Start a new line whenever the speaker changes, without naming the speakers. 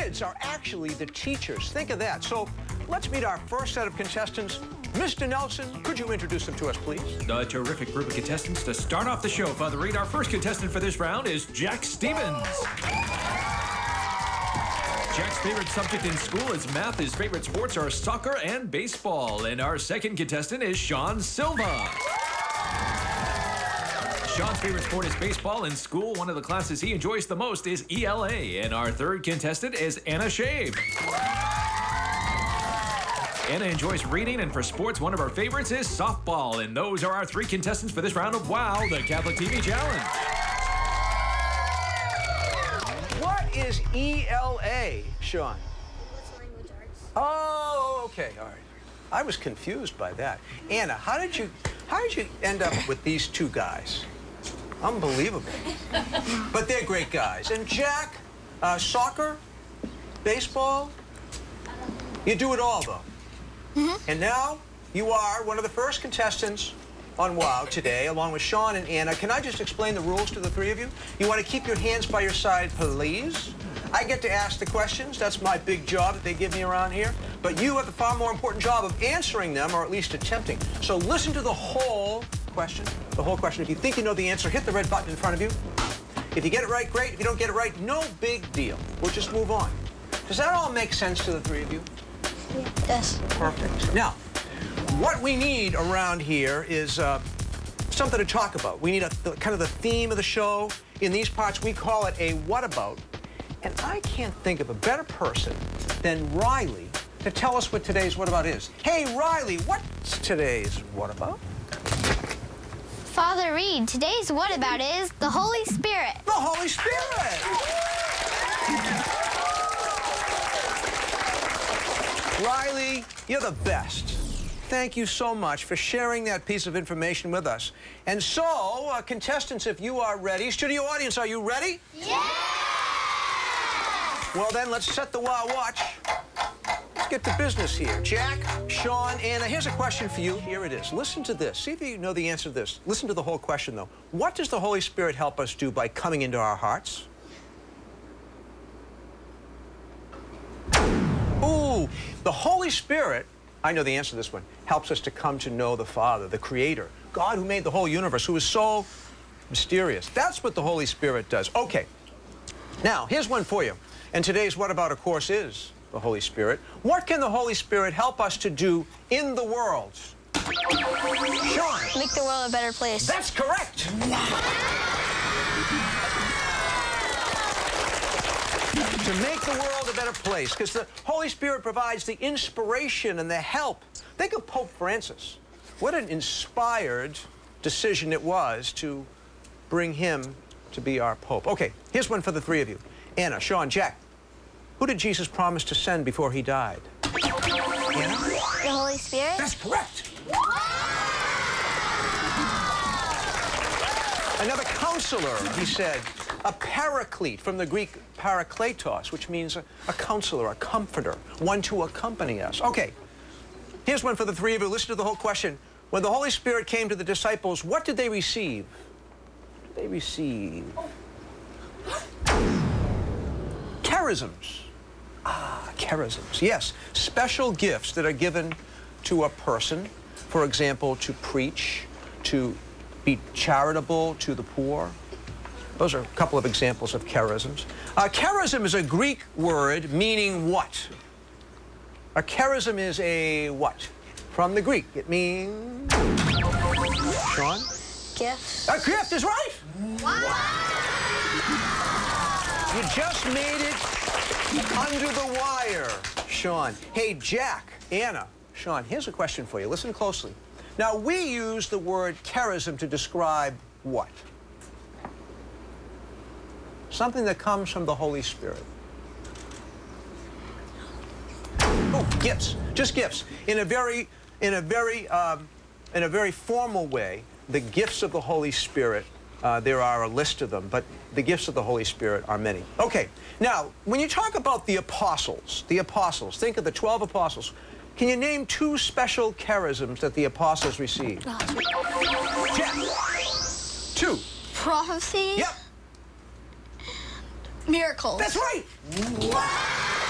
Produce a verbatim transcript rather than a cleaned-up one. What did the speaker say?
kids are actually the teachers. Think of that. So let's meet our first set of contestants. Mister Nelson, could you introduce them to us, please?
A terrific group of contestants to start off the show, Father Reed. Our first contestant for this round is Jack Stevens. Jack's favorite subject in school is math. His favorite sports are soccer and baseball. And our second contestant is Sean Silva. Sean's favorite sport is baseball. In school, one of the classes he enjoys the most is E L A. And our third contestant is Anna Shave. Anna enjoys reading, and for sports, one of her favorites is softball. And those are our three contestants for this round of WOW, the Catholic T V Challenge.
What is E L A, Sean?
English language arts.
Oh, okay, all right. I was confused by that. Anna, how did you, how did you end up with these two guys? Unbelievable. But they're great guys. And Jack, uh, soccer, baseball, you do it all, though. Mm-hmm. And now you are one of the first contestants on WOW today, along with Sean and Anna. Can I just explain the rules to the three of you? You want to keep your hands by your side, please. I get to ask the questions. That's my big job that they give me around here. But you have the far more important job of answering them, or at least attempting. So listen to the whole question. The whole question. If you think you know the answer, hit the red button in front of you. If you get it right, great. If you don't get it right, no big deal. We'll just move on. Does that all make sense to the three of you?
Yes.
Perfect. Now, what we need around here is uh, something to talk about. We need a the, kind of the theme of the show. In these parts, we call it a what about. And I can't think of a better person than Riley to tell us what today's what about is. Hey, Riley, what's today's what about?
Father Reed, today's what about is the Holy Spirit.
The Holy Spirit! Riley, you're the best. Thank you so much for sharing that piece of information with us. And so, uh, contestants, if you are ready, studio audience, are you ready?
Yeah!
Well, then, let's set the WOW watch. Let's get to business here. Jack, Sean, Anna, here's a question for you. Here it is. Listen to this. See if you know the answer to this. Listen to the whole question, though. What does the Holy Spirit help us do by coming into our hearts? Ooh, the Holy Spirit, I know the answer to this one, helps us to come to know the Father, the Creator, God who made the whole universe, who is so mysterious. That's what the Holy Spirit does. Okay, now, here's one for you. And today's What About, of course, is the Holy Spirit. What can the Holy Spirit help us to do in the world? Sean.
Make the world a better place.
That's correct. To make the world a better place, because the Holy Spirit provides the inspiration and the help. Think of Pope Francis. What an inspired decision it was to bring him to be our Pope. Okay, here's one for the three of you. Anna, Sean, Jack, who did Jesus promise to send before he died? Anna?
The Holy Spirit?
That's correct. Another counselor, he said, a paraclete, from the Greek parakletos, which means a, a counselor, a comforter, one to accompany us. Okay, here's one for the three of you. Listen to the whole question. When the Holy Spirit came to the disciples, what did they receive? What did they receive? Charisms. Ah, charisms. Yes, special gifts that are given to a person, for example, to preach, to be charitable to the poor. Those are a couple of examples of charisms. Uh, charism is a Greek word meaning what? A charism is a what? From the Greek. It means... Sean?
Gifts.
A gift is right!
Wow!
You just made it under the wire, Sean. Hey, Jack, Anna, Sean, here's a question for you. Listen closely. Now, we use the word charism to describe what? Something that comes from the Holy Spirit. Oh, gifts, just gifts. In a very, in a very, um, in a very formal way, the gifts of the Holy Spirit, uh, there are a list of them, but the gifts of the Holy Spirit are many. Okay, now, when you talk about the apostles, the apostles, think of the twelve apostles. Can you name two special charisms that the apostles received? Jack. Two.
Prophecy.
Yep.
Miracles.
That's right. Wow.